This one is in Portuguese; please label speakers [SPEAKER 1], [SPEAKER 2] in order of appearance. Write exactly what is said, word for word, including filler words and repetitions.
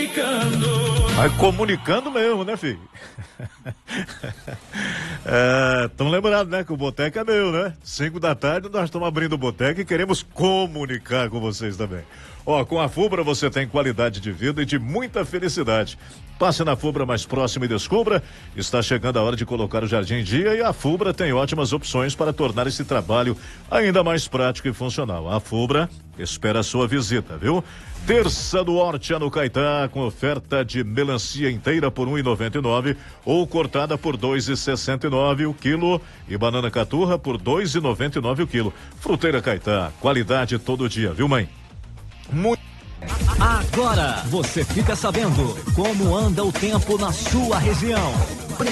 [SPEAKER 1] comunicando.
[SPEAKER 2] Vai comunicando mesmo, né, filho? É, tão lembrado, né, que o boteco é meu, né? Cinco da tarde nós estamos abrindo o boteco e queremos comunicar com vocês também. Ó, com a Fubra você tem qualidade de vida e de muita felicidade. Passe na Fubra mais próxima e descubra. Está chegando a hora de colocar o jardim em dia e a Fubra tem ótimas opções para tornar esse trabalho ainda mais prático e funcional. A Fubra espera a sua visita, viu? Terça do Horta no Caetá, com oferta de melancia inteira por um e noventa e nove ou cortada por dois e sessenta e nove o quilo e banana caturra por dois e noventa e nove o quilo. Fruteira Caetá, qualidade todo dia, viu, mãe? Muito.
[SPEAKER 3] Agora você fica sabendo como anda o tempo na sua região.